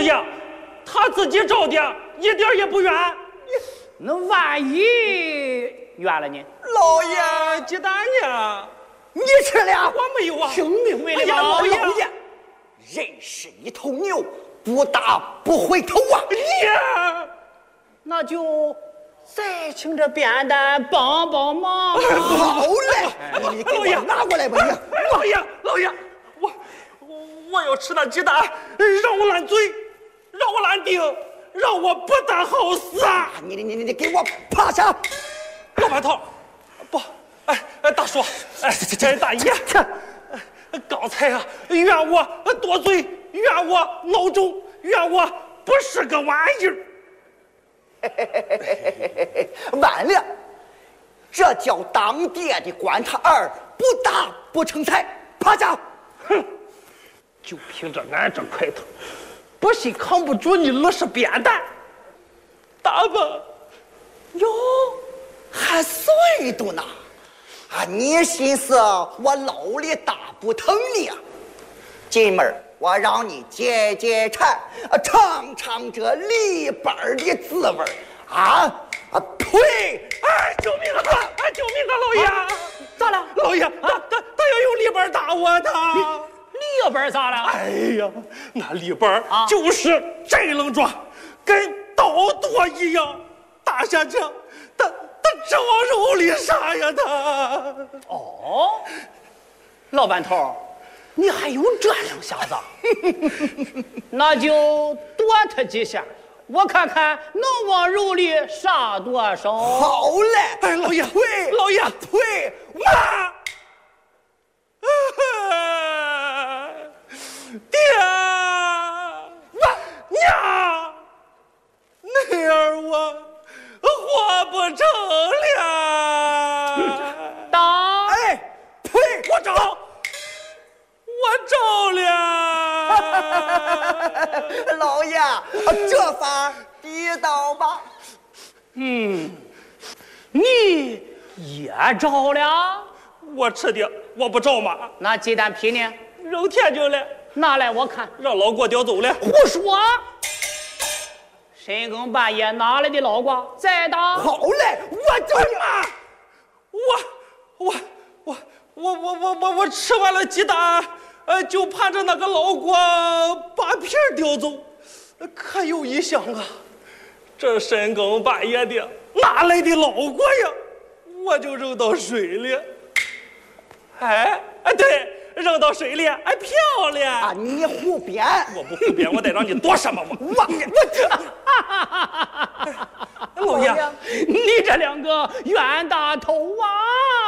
爷，他自己找的，一点也不冤。 那万一冤了呢？ 老爷，鸡蛋呢？ 你吃了？ 我没有啊。 听明白了吗？ 老爷，人是一头牛，不打不回头啊！ 爷， 那就再请这扁担帮帮忙。 好嘞，你给我拿过来吧，你。 老爷，我要吃那鸡蛋，让我烂嘴，让我烂腚，让我不得好死啊！ 你给我趴下！ 老板头，不，大叔，这大爷，刚才啊，怨我多嘴，怨我孬种，怨我不是个玩意儿。 完了，这叫当爹的管他儿，不打不成才，趴下！ 哼，就凭着俺这块头，不信扛不住你60扁担。打吧！ 哟，还岁度呢！啊，你心思我老里打不疼你啊！进门我让你解解馋，尝尝这里边的滋味啊！呸！ 救命啊！救命啊！老爷， 咋了？ 老爷，他要用里边打我，他里边咋了？ 哎呀，那里边就是真愣壮，跟刀剁一样，打下去，他直往肉里杀呀！他哦，老板头，你还有这两下子？那就躲他几下，我看看能往肉里杀多少。 好嘞！ 哎，老爷， 呸！ 老爷， 呸！ 妈！爹！娘！那样我活不成了。 打！ 哎，呸！ 我着了。 老爷，这法地道吧？ 你也着了？ 我吃的，我不着吗？ 那鸡蛋皮呢？ 扔田去了， 拿来我看。 让老郭叼走了。 胡说！深更半夜拿来的老瓜再打。 好嘞，我就妈！我吃完了鸡蛋，就盼着那个老郭把皮儿叼走。可有一想啊，这深更半夜的哪来的老郭呀？我就扔到水里。哎，对，扔到水里，漂亮啊！你胡编！ 我不胡编，我得让你多什么我。老爷， 你这两个冤大头啊！